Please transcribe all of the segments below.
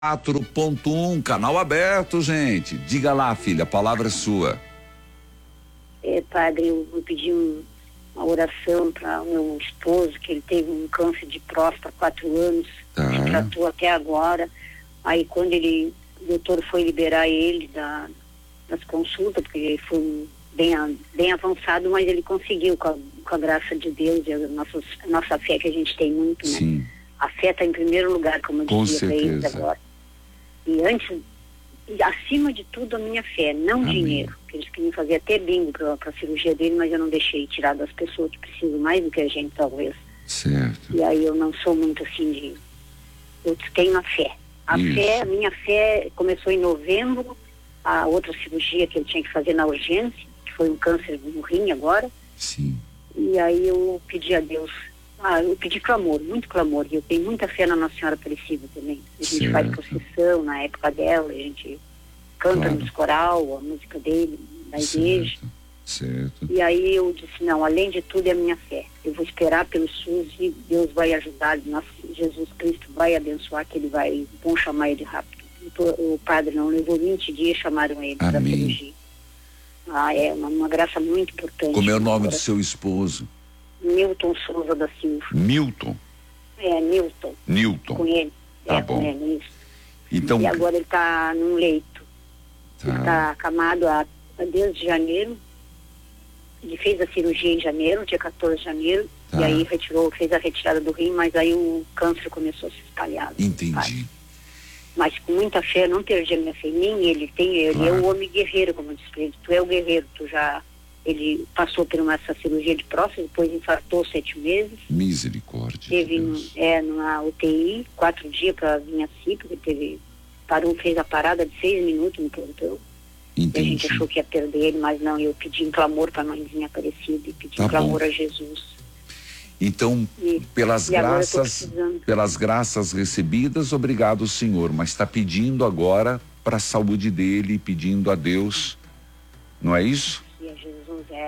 4.1, canal aberto, gente. Diga lá, filha, a palavra é sua. Padre, eu vou pedir uma oração para o meu esposo, que ele teve um câncer de próstata há 4 anos, se tratou até agora. Aí quando o doutor foi liberar ele das consultas, porque ele foi bem avançado, mas ele conseguiu, com a graça de Deus e a nossa fé, que a gente tem muito, né? Sim. A fé está em primeiro lugar, como eu dizia para eles agora. E acima de tudo, a minha fé, não dinheiro. Eles queriam fazer até bingo para a cirurgia dele, mas eu não deixei, tirar das pessoas que precisam mais do que a gente, talvez. Certo. E aí eu não sou muito assim eu tenho a fé. A minha fé começou em novembro, a outra cirurgia que ele tinha que fazer na urgência, que foi um câncer no rim agora. Sim. E aí eu pedi a Deus, eu pedi clamor, muito clamor, e eu tenho muita fé na Nossa Senhora Aparecida também. A gente faz procissão na época dela, a gente canta nos coral, a música dele, da igreja. Certo. E aí eu disse, não, além de tudo é a minha fé. Eu vou esperar pelo SUS e Deus vai ajudar, Jesus Cristo vai abençoar, que vão chamar ele rápido. O padre não levou 20 dias, chamaram ele para cirurgia. É uma graça muito importante. Como é o nome do seu esposo? Milton Souza da Silva. Milton? Newton. Newton. Com ele. Tá bom. Com ele, isso. Então... E agora ele está num leito. Ele está acamado desde janeiro. Ele fez a cirurgia em janeiro, dia 14 de janeiro. E aí fez a retirada do rim, mas aí o câncer começou a se espalhar. Entendi. Mas com muita fé, não perdi a minha fé, nem ele é o homem guerreiro, como eu disse pra ele. Tu é o guerreiro, ele passou por essa cirurgia de próstata, depois infartou 7 meses. Misericórdia. Teve numa UTI, 4 dias para vir assim, porque fez a parada de 6 minutos no plantão. Entendi. E a gente achou que ia perder ele, mas não, eu pedi um clamor para a mãezinha Aparecida e pedi um clamor a Jesus. Então, pelas graças recebidas, obrigado, Senhor, mas está pedindo agora para a saúde dele, pedindo a Deus, não é isso? E a Jesus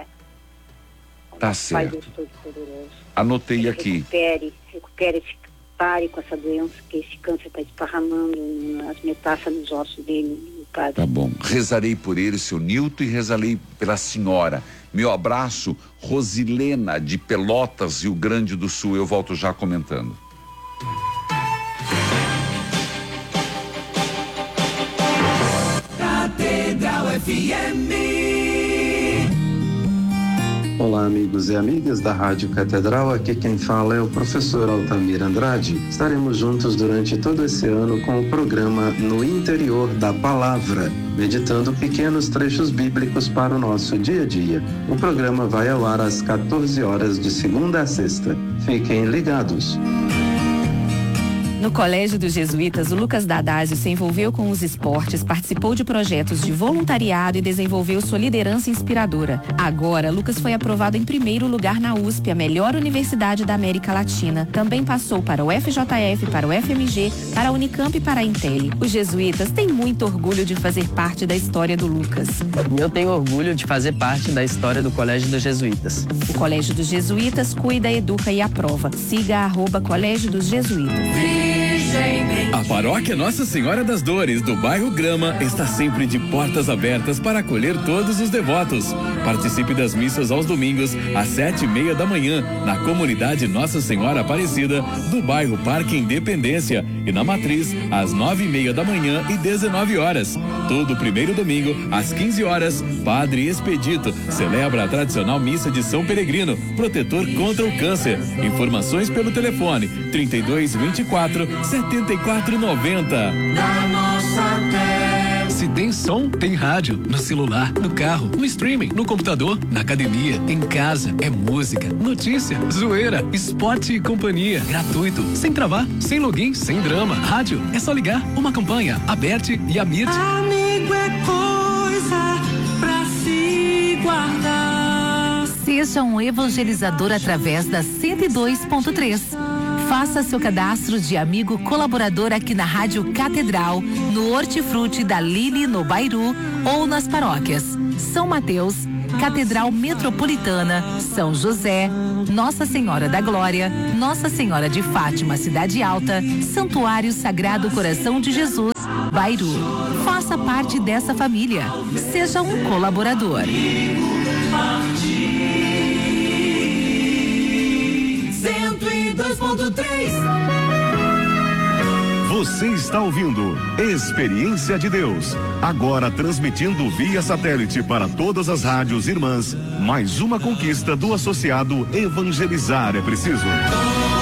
tá certo. Pai Deus Todo-Poderoso. Anotei aqui. Recupere, pare com essa doença, que esse câncer está esparramando as metástases nos ossos dele, Padre. Tá bom. Rezarei por ele, seu Nilton, e rezarei pela senhora. Meu abraço, Rosilena, de Pelotas, Rio Grande do Sul. Eu volto já comentando. Catedral FM. Olá, amigos e amigas da Rádio Catedral, aqui quem fala é o professor Altamir Andrade. Estaremos juntos durante todo esse ano com o programa No Interior da Palavra, meditando pequenos trechos bíblicos para o nosso dia a dia. O programa vai ao ar às 14 horas de segunda a sexta. Fiquem ligados. No Colégio dos Jesuítas, o Lucas Dadásio se envolveu com os esportes, participou de projetos de voluntariado e desenvolveu sua liderança inspiradora. Agora, Lucas foi aprovado em primeiro lugar na USP, a melhor universidade da América Latina. Também passou para o FJF, para o FMG, para a Unicamp e para a Intel. Os jesuítas têm muito orgulho de fazer parte da história do Lucas. Eu tenho orgulho de fazer parte da história do Colégio dos Jesuítas. O Colégio dos Jesuítas cuida, educa e aprova. Siga @Colégio dos Jesuítas. A Paróquia Nossa Senhora das Dores, do bairro Grama, está sempre de portas abertas para acolher todos os devotos. Participe das missas aos domingos, às 7:30 da manhã, na comunidade Nossa Senhora Aparecida, do bairro Parque Independência, e na Matriz, às 9:30 da manhã e 19 horas. Todo primeiro domingo, às 15 horas, Padre Expedito celebra a tradicional missa de São Peregrino, protetor contra o câncer. Informações pelo telefone 3224 7490. Na nossa terra. Se tem som, tem rádio. No celular, no carro, no streaming, no computador, na academia, em casa. É música, notícia, zoeira, esporte e companhia. Gratuito, sem travar, sem login, sem drama. Rádio, é só ligar. Uma campanha, a Bert e a Mirth. Amigo é coisa pra se guardar. Seja um evangelizador através da 102.3. Faça seu cadastro de amigo colaborador aqui na Rádio Catedral, no Hortifruti da Lili, no Bairu, ou nas paróquias São Mateus, Catedral Metropolitana, São José, Nossa Senhora da Glória, Nossa Senhora de Fátima, Cidade Alta, Santuário Sagrado Coração de Jesus, Bairu. Faça parte dessa família. Seja um colaborador. 102.3. Você está ouvindo Experiência de Deus, agora transmitindo via satélite para todas as rádios irmãs. Mais uma conquista do associado Evangelizar é Preciso.